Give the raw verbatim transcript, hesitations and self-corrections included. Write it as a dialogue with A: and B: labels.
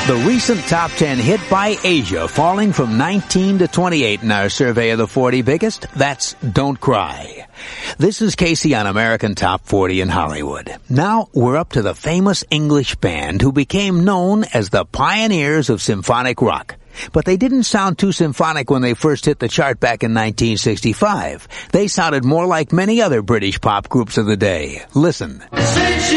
A: The recent top ten hit by Asia, falling from nineteen to twenty-eight in our survey of the forty biggest. That's Don't Cry. This is Casey on American Top forty in Hollywood. Now we're up to the famous English band who became known as the pioneers of symphonic rock. But they didn't sound too symphonic when they first hit the chart back in nineteen sixty-five. They sounded more like many other British pop groups of the day. Listen.